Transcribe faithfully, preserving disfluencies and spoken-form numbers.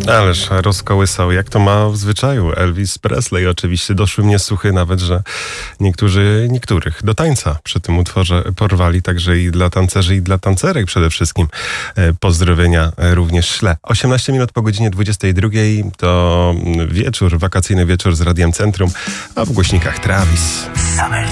Ależ rozkołysał, jak to ma w zwyczaju Elvis Presley. Oczywiście doszły mnie słuchy nawet, że niektórzy, niektórych do tańca przy tym utworze porwali, także i dla tancerzy, i dla tancerek przede wszystkim. Pozdrowienia również ślę. osiemnaście minut po godzinie dwudziestej drugiej to wieczór, wakacyjny wieczór z Radiem Centrum, a w głośnikach Travis.